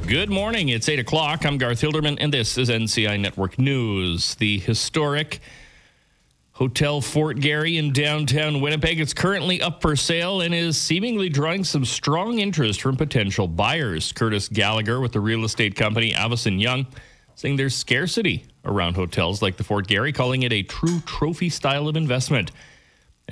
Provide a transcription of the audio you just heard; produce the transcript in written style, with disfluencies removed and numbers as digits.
Good morning. It's 8 o'clock. I'm Garth Hilderman, and this is NCI Network News. The historic Hotel Fort Garry in downtown Winnipeg is currently up for sale and is seemingly drawing some strong interest from potential buyers. Curtis Gallagher with the real estate company Avison Young saying there's scarcity around hotels like the Fort Garry, calling it a true trophy style of investment.